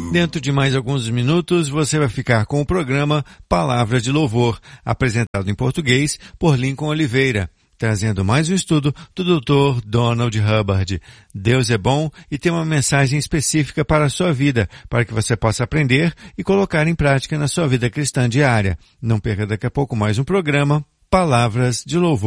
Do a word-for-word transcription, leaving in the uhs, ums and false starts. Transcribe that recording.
Dentro de mais alguns minutos, você vai ficar com o programa Palavras de Louvor, apresentado em português por Lincoln Oliveira, trazendo mais um estudo do doutor Donald Hubbard. Deus é bom e tem uma mensagem específica para a sua vida, para que você possa aprender e colocar em prática na sua vida cristã diária. Não perca daqui a pouco mais um programa Palavras de Louvor.